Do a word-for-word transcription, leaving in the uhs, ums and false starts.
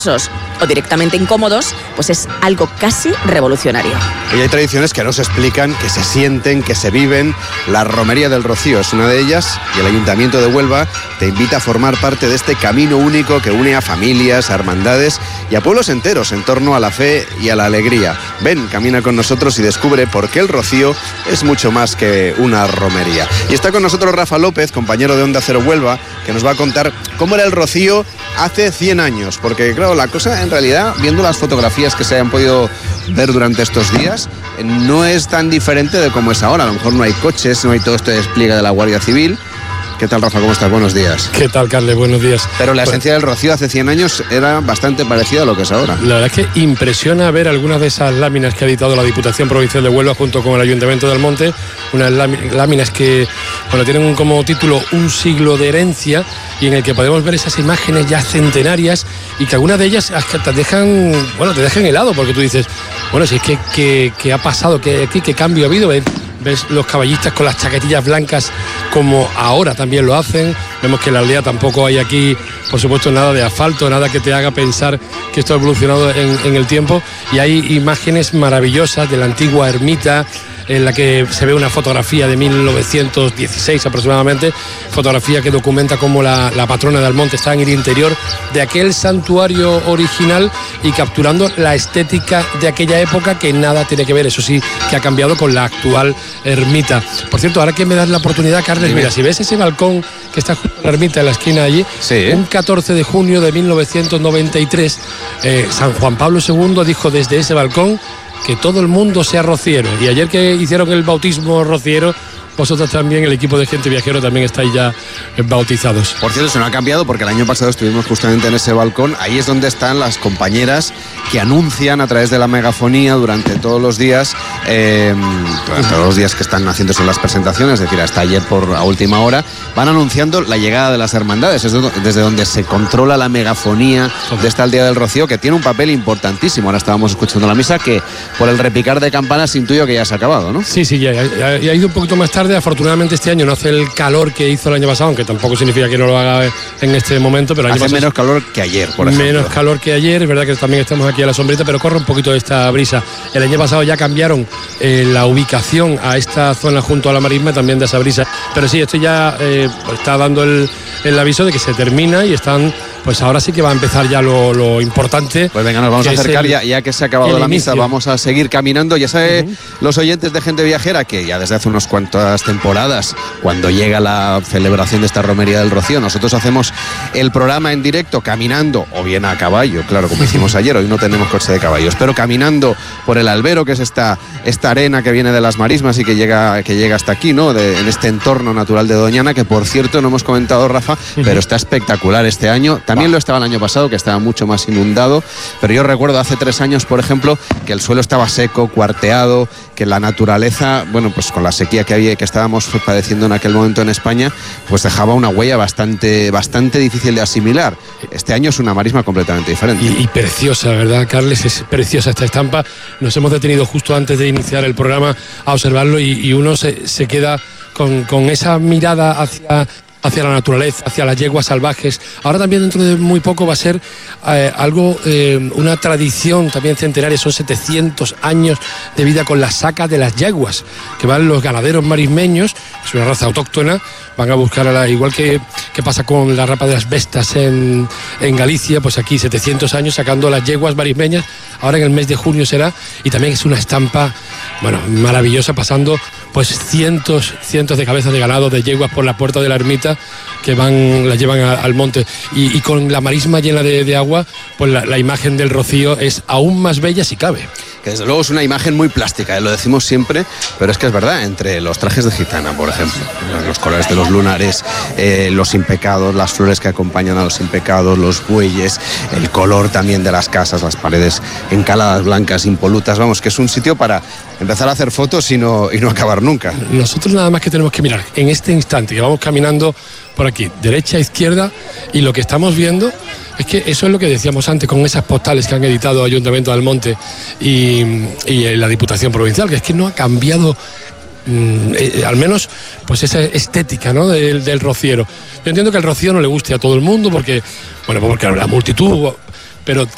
o directamente incómodos, pues es algo casi revolucionario. Y hay tradiciones que no se explican, que se sienten, que se viven. La Romería del Rocío es una de ellas y el Ayuntamiento de Huelva te invita a formar parte de este camino único que une a familias, a hermandades y a pueblos enteros en torno a la fe y a la alegría. Ven, camina con nosotros y descubre por qué el Rocío es mucho más que una romería. Y está con nosotros Rafa López, compañero de Onda Cero Huelva, que nos va a contar cómo era el Rocío hace cien años, porque claro, la cosa en realidad, viendo las fotografías que se hayan podido ver durante estos días, no es tan diferente de cómo es ahora. A lo mejor no hay coches, no hay todo este despliegue de la Guardia Civil. ¿Qué tal, Rafa? ¿Cómo estás? Buenos días. ¿Qué tal, Carles? Buenos días. Pero la pues, esencia del Rocío hace cien años era bastante parecida a lo que es ahora. La verdad es que impresiona ver algunas de esas láminas que ha editado la Diputación Provincial de Huelva junto con el Ayuntamiento del Monte, unas láminas que bueno, tienen como título Un siglo de herencia, y en el que podemos ver esas imágenes ya centenarias y que algunas de ellas te dejan, bueno, te dejan helado, porque tú dices, bueno, si es que, que, que ha pasado, que aquí qué cambio ha habido. ¿Ves? Ves los caballistas con las chaquetillas blancas como ahora también lo hacen. Vemos que en la aldea tampoco hay aquí, por supuesto, nada de asfalto, nada que te haga pensar que esto ha evolucionado en, en el tiempo. Y hay imágenes maravillosas de la antigua ermita, en la que se ve una fotografía de mil novecientos dieciséis aproximadamente, fotografía que documenta cómo la, la patrona de Almonte está en el interior de aquel santuario original y capturando la estética de aquella época, que nada tiene que ver, eso sí, que ha cambiado con la actual ermita. Por cierto, ahora que me das la oportunidad, Carles, mira, si ves ese balcón que está junto a la ermita en la esquina allí, sí, un catorce de junio de mil novecientos noventa y tres, eh, San Juan Pablo segundo dijo desde ese balcón que todo el mundo sea rociero. Y ayer que hicieron el bautismo rociero, vosotros también, el equipo de Gente Viajero, también estáis ya bautizados. Por cierto, eso no ha cambiado porque el año pasado estuvimos justamente en ese balcón. Ahí es donde están las compañeras que anuncian a través de la megafonía durante todos los días, eh, durante todos los días que están haciéndose las presentaciones, es decir, hasta ayer por a última hora, van anunciando la llegada de las hermandades. Es desde donde se controla la megafonía de esta aldea del Rocío, que tiene un papel importantísimo. Ahora estábamos escuchando la misa, que por el repicar de campanas intuyo que ya se ha acabado, ¿no? Sí, sí, ya, ya, ya ha ido un poquito más tarde. Afortunadamente este año no hace el calor que hizo el año pasado, aunque tampoco significa que no lo haga en este momento, pero el año hace pasado menos calor que ayer, por ejemplo. Menos calor que ayer, es verdad que también estamos aquí a la sombrita, pero corre un poquito esta brisa. El año pasado ya cambiaron eh, la ubicación a esta zona junto a la marisma, también de esa brisa, pero sí, esto ya eh, está dando el, el aviso de que se termina y están, pues ahora sí que va a empezar ya lo, lo importante. Pues venga, nos vamos a acercar, el, ya, ya que se ha acabado la inicio. misa, vamos a seguir caminando. Ya sabe, uh-huh. los oyentes de Gente Viajera, que ya desde hace unas cuantas temporadas, cuando llega la celebración de esta Romería del Rocío, nosotros hacemos el programa en directo caminando, o bien a caballo, claro, como hicimos ayer. Hoy no tenemos coche de caballos, pero caminando por el albero, que es esta, esta arena que viene de las marismas y que llega, que llega hasta aquí, ¿no? De, en este entorno natural de Doñana, que por cierto no hemos comentado, Rafa, uh-huh. pero está espectacular este año. También wow. lo estaba el año pasado, que estaba mucho más inundado, pero yo recuerdo hace tres años, por ejemplo, que el suelo estaba seco, cuarteado, que la naturaleza, bueno, pues con la sequía que había, que estábamos padeciendo en aquel momento en España, pues dejaba una huella bastante, bastante difícil de asimilar. Este año es una marisma completamente diferente. Y, y preciosa, ¿verdad, Carles? Es preciosa esta estampa. Nos hemos detenido justo antes de iniciar el programa a observarlo y, y uno se, se queda con, con esa mirada hacia... hacia la naturaleza, hacia las yeguas salvajes. Ahora también dentro de muy poco va a ser eh, algo, eh, una tradición también centenaria, son setecientos años de vida con la saca de las yeguas, que van los ganaderos marismeños, es una raza autóctona, van a buscar a la, igual que, que pasa con la rapa de las bestas en, en Galicia, pues aquí setecientos años sacando las yeguas marismeñas, ahora en el mes de junio será, y también es una estampa, bueno, maravillosa, pasando pues cientos, cientos de cabezas de ganado, de yeguas por la puerta de la ermita, que van, las llevan a, al monte, y, y con la marisma llena de, de agua, pues la, la imagen del Rocío es aún más bella si cabe. Que desde luego es una imagen muy plástica, ¿eh? Lo decimos siempre, pero es que es verdad, entre los trajes de gitana, por ejemplo, los colores de los lunares, eh, los impecados, las flores que acompañan a los impecados, los bueyes, el color también de las casas, las paredes encaladas, blancas, impolutas, vamos, que es un sitio para empezar a hacer fotos y no, y no acabar nunca. Nosotros nada más que tenemos que mirar en este instante, que vamos caminando por aquí, derecha, izquierda, y lo que estamos viendo es que eso es lo que decíamos antes con esas postales que han editado Ayuntamiento del Monte y, y la Diputación Provincial, que es que no ha cambiado mm, eh, al menos pues esa estética, ¿no? del, del rociero. Yo entiendo que el rocío no le guste a todo el mundo porque, bueno, porque la multitud, pero